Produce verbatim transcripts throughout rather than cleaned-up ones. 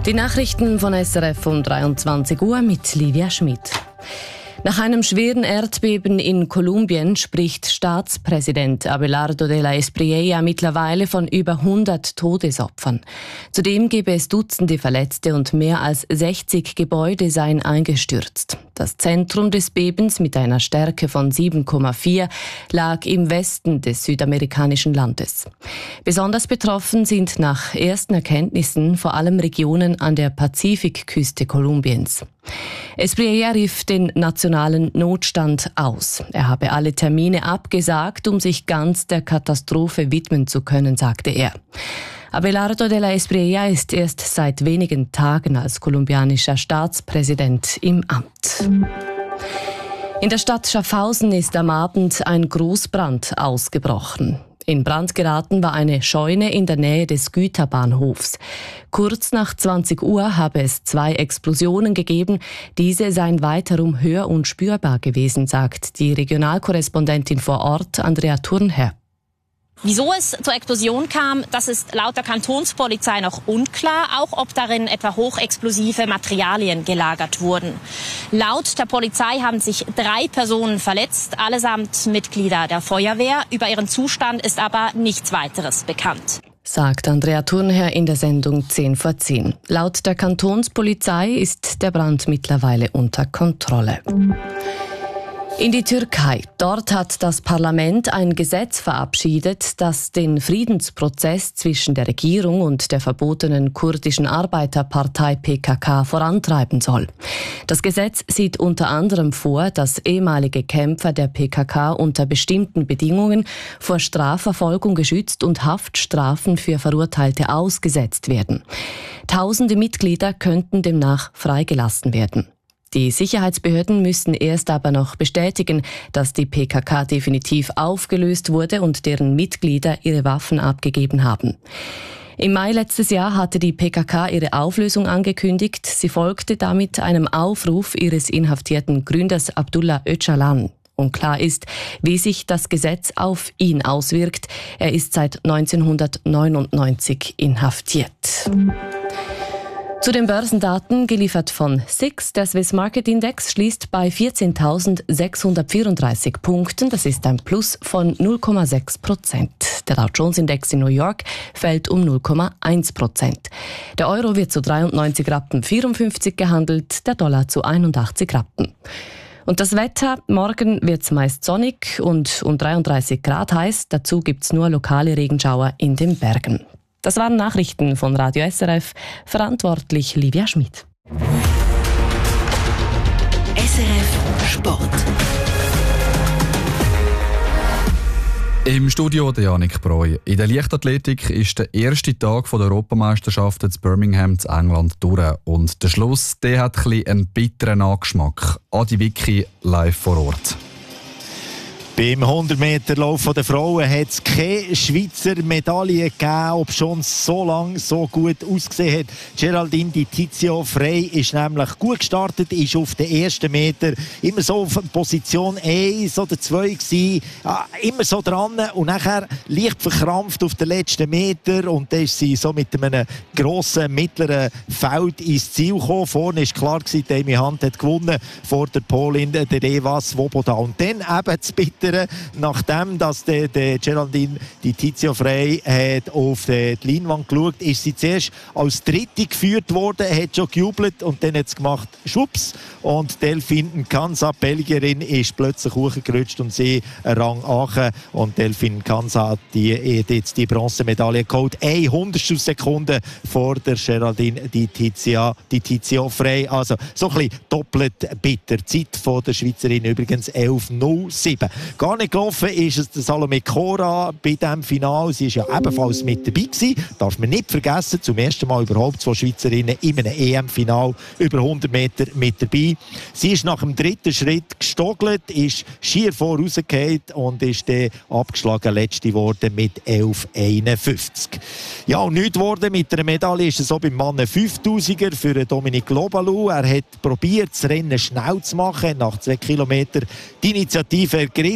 Die Nachrichten von S R F um dreiundzwanzig Uhr mit Livia Schmid. Nach einem schweren Erdbeben in Kolumbien spricht Staatspräsident Abelardo de la Espriella mittlerweile von über hundert Todesopfern. Zudem gebe es Dutzende Verletzte und mehr als sechzig Gebäude seien eingestürzt. Das Zentrum des Bebens mit einer Stärke von sieben Komma vier lag im Westen des südamerikanischen Landes. Besonders betroffen sind nach ersten Erkenntnissen vor allem Regionen an der Pazifikküste Kolumbiens. Espriella rief den nationalen Notstand aus. Er habe alle Termine abgesagt, um sich ganz der Katastrophe widmen zu können, sagte er. Abelardo de la Espriella ist erst seit wenigen Tagen als kolumbianischer Staatspräsident im Amt. In der Stadt Schaffhausen ist am Abend ein Großbrand ausgebrochen. In Brand geraten war eine Scheune in der Nähe des Güterbahnhofs. Kurz nach zwanzig Uhr habe es zwei Explosionen gegeben. Diese seien weiterum hör- und spürbar gewesen, sagt die Regionalkorrespondentin vor Ort, Andrea Thurnherr. Wieso es zur Explosion kam, das ist laut der Kantonspolizei noch unklar, auch ob darin etwa hochexplosive Materialien gelagert wurden. Laut der Polizei haben sich drei Personen verletzt, allesamt Mitglieder der Feuerwehr. Über ihren Zustand ist aber nichts weiteres bekannt, sagt Andrea Thurnherr in der Sendung zehn vor zehn. Laut der Kantonspolizei ist der Brand mittlerweile unter Kontrolle. In die Türkei. Dort hat das Parlament ein Gesetz verabschiedet, das den Friedensprozess zwischen der Regierung und der verbotenen kurdischen Arbeiterpartei P K K vorantreiben soll. Das Gesetz sieht unter anderem vor, dass ehemalige Kämpfer der P K K unter bestimmten Bedingungen vor Strafverfolgung geschützt und Haftstrafen für Verurteilte ausgesetzt werden. Tausende Mitglieder könnten demnach freigelassen werden. Die Sicherheitsbehörden müssen erst aber noch bestätigen, dass die P K K definitiv aufgelöst wurde und deren Mitglieder ihre Waffen abgegeben haben. Im Mai letztes Jahr hatte die P K K ihre Auflösung angekündigt. Sie folgte damit einem Aufruf ihres inhaftierten Gründers Abdullah Öcalan. Unklar ist, wie sich das Gesetz auf ihn auswirkt. Er ist seit neunzehnhundertneunundneunzig inhaftiert. Zu den Börsendaten, geliefert von S I X. Der Swiss Market Index schließt bei vierzehntausendsechshundertvierunddreißig Punkten. Das ist ein Plus von null Komma sechs Prozent. Der Dow Jones Index in New York fällt um null Komma eins Prozent. Der Euro wird zu dreiundneunzig Rappen vierundfünfzig gehandelt, der Dollar zu einundachtzig Rappen. Und das Wetter, morgen wird es meist sonnig und um dreiunddreißig Grad heiß. Dazu gibt es nur lokale Regenschauer in den Bergen. Das waren Nachrichten von Radio S R F, verantwortlich Livia Schmid. S R F Sport. Im Studio der Janik Breu. In der Leichtathletik ist der erste Tag der Europameisterschaft in Birmingham in England durch. Und der Schluss der hat ein bisschen einen bitteren Nachgeschmack. Adi Vicky live vor Ort. Beim hundert Meter Lauf der Frauen hat es keine Schweizer Medaille gegeben, ob schon so lange so gut ausgesehen hat. Geraldine Di Tizio Frey ist nämlich gut gestartet, ist auf den ersten Meter immer so auf Position eins oder zwei gewesen, immer so dran und nachher leicht verkrampft auf den letzten Meter und dann ist sie so mit einem grossen mittleren Feld ins Ziel gekommen. Vorne war klar gewesen, Amy Hunt hat gewonnen vor der Polin, der Eva Svoboda. Und dann eben das Bitte, nachdem dass der, der Geraldine Di Tizio Frey hat auf die Leinwand geschaut, ist sie zuerst als Dritte geführt worden, hat schon gejubelt und dann hat es gemacht, schwupps, und Delphine Kansa, Belgierin, ist plötzlich hochgerutscht und sie einen Rang achen und Delphine Kansa hat die, jetzt die Bronzemedaille geholt, eine Hundertstel Sekunde vor der Geraldine Di Tizio, Di Tizio Frey, also so ein bisschen doppelt bitter. Die Zeit von der Schweizerin übrigens elf null sieben. Gar nicht gelaufen ist es der Salome Cora bei diesem Finale. Sie war ja ebenfalls mit dabei gewesen. Darf man nicht vergessen, zum ersten Mal überhaupt zwei Schweizerinnen in einem E M-Final über hundert Meter mit dabei. Sie ist nach dem dritten Schritt gestogelt, ist schier vorausgefallen und ist dann abgeschlagen letzte geworden mit elf einundfünfzig. Ja, und nichts geworden mit einer Medaille ist es so beim Mann fünftausiger für Dominik Lobalou. Er hat probiert, das Rennen schnell zu machen, nach zwei Kilometern die Initiative ergriffen.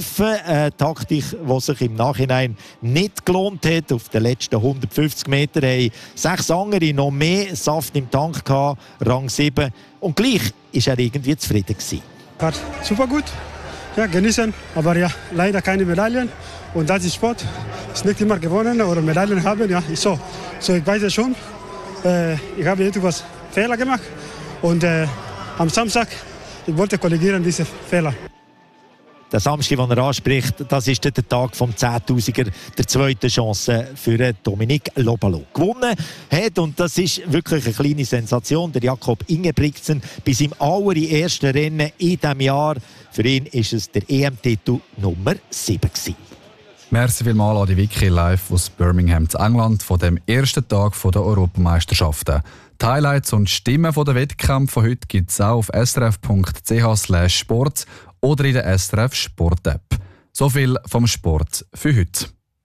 getroffen. Eine Taktik, die sich im Nachhinein nicht gelohnt hat. Auf den letzten hundertfünfzig Metern haben sechs andere noch mehr Saft im Tank gehabt, Rang sieben. Und gleich war er irgendwie zufrieden gewesen. War super gut. Ja, genießen, aber ja, leider keine Medaillen. Und das ist Sport. Ist nicht immer gewonnen oder Medaillen haben. Ja, ist so. So, ich weiß es schon. Äh, ich habe etwas Fehler gemacht. Und äh, am Samstag, ich wollte korrigieren diese Fehler. Der Samstag, den er anspricht, das ist der Tag vom Zehntausender, der zweite Chance für Dominik Lobalu. Gewonnen hat, und das ist wirklich eine kleine Sensation, der Jakob Ingebrigtsen bei seinem allerersten Rennen in diesem Jahr. Für ihn ist es der E M-Titel Nummer sieben gewesen. Merci vielmals an die Wiki live aus Birmingham zu England von dem ersten Tag der Europameisterschaften. Die Highlights und Stimmen der Wettkämpfe von heute gibt es auch auf srf punkt c h slash sport oder in der S R F Sport App. So viel vom Sport für heute.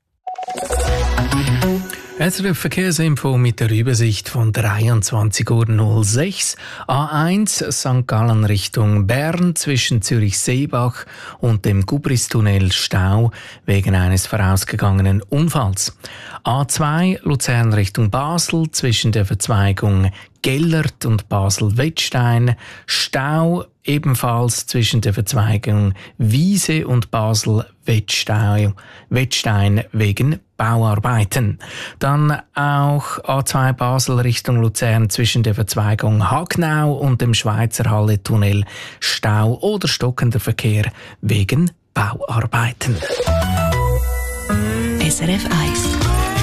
S R F Verkehrsinfo mit der Übersicht von dreiundzwanzig Uhr null sechs. A eins Sankt Gallen Richtung Bern zwischen Zürich-Seebach und dem Gubristunnel Stau wegen eines vorausgegangenen Unfalls. A zwei Luzern Richtung Basel zwischen der Verzweigung Gellert und Basel-Wettstein. Stau ebenfalls zwischen der Verzweigung Wiese und Basel-Wettstein Wettstein wegen Bauarbeiten. Dann auch A zwei Basel Richtung Luzern zwischen der Verzweigung Hagnau und dem Schweizer Halle-Tunnel. Stau oder stockender Verkehr wegen Bauarbeiten. S R F eins